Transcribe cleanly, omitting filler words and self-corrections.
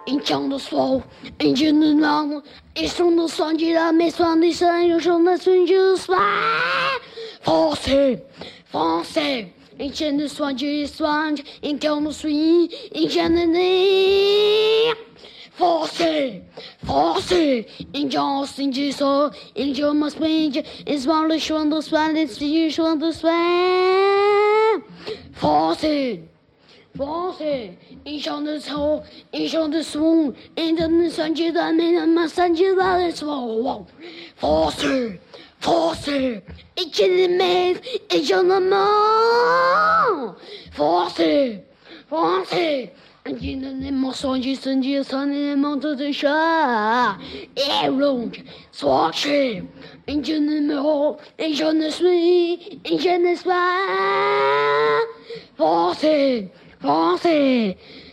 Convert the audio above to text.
影响的手，影响的浪，一生的算计了，没算的生，有生的存就算。Français,影响的算计算，影响的水，影响的你。Français,影响心机手，影响么水，影响了说的算的，是说的算。Français,影响的丑，影响的怂，影响的算计的没那么算计的丑。Français,影响的美，影响的梦。Français, 影响的梦，算计算计算的梦都在说。Orange, 索取，影响的梦，影响的水，影响的酸。Français,